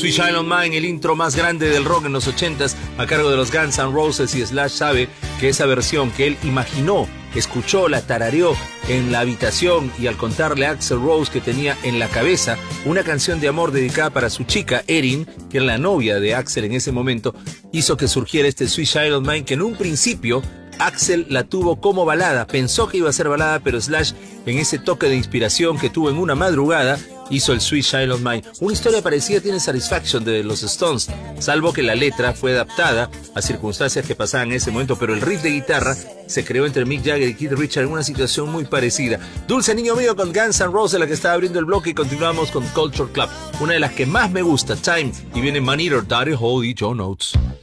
Sweet Child O' Mine, el intro más grande del rock en los 80s, a cargo de los Guns N' Roses, y Slash sabe que esa versión que él imaginó, escuchó, la tarareó en la habitación, y al contarle a Axl Rose que tenía en la cabeza una canción de amor dedicada para su chica, Erin, que era la novia de Axl en ese momento, hizo que surgiera este Sweet Child O' Mine, que en un principio Axl la tuvo como balada, pensó que iba a ser balada, pero Slash, en ese toque de inspiración que tuvo en una madrugada, hizo el Sweet Child O' Mine. Una historia parecida tiene Satisfaction de los Stones, salvo que la letra fue adaptada a circunstancias que pasaban en ese momento, pero el riff de guitarra se creó entre Mick Jagger y Keith Richards en una situación muy parecida. Dulce Niño Mío con Guns N' Roses, la que estaba abriendo el bloque, y continuamos con Culture Club, una de las que más me gusta, Time, y viene Man Eater, Daddy Hold y Joe Notes.